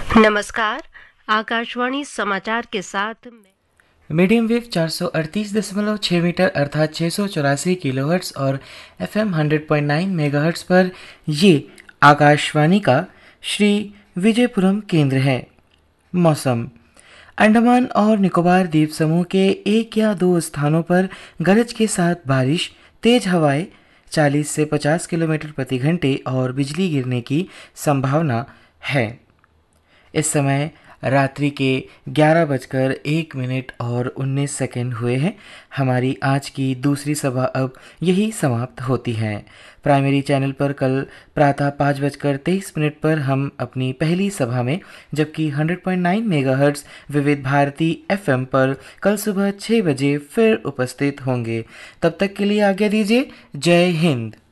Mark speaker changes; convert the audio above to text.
Speaker 1: नमस्कार। आकाशवाणी समाचार के साथ
Speaker 2: मीडियम वेव 438.6 मीटर अर्थात 684 किलोहर्ट्ज़ और FM 100.9 मेगाहर्ट्ज़ पर ये आकाशवाणी का श्री विजयपुरम केंद्र है। मौसम। अंडमान और निकोबार द्वीप समूह के एक या दो स्थानों पर गरज के साथ बारिश, तेज हवाएं 40 से 50 किलोमीटर प्रति घंटे और बिजली गिरने की संभावना है। इस समय रात्रि के 11:01 और 19 हुए हैं। हमारी आज की दूसरी सभा अब यही समाप्त होती है। प्राइमरी चैनल पर कल प्रातः 5:23 पर हम अपनी पहली सभा में, जबकि 100.9 मेगाहर्ट्ज़ विविध भारती FM पर कल सुबह 6 बजे फिर उपस्थित होंगे। तब तक के लिए आज्ञा दीजिए। जय हिंद।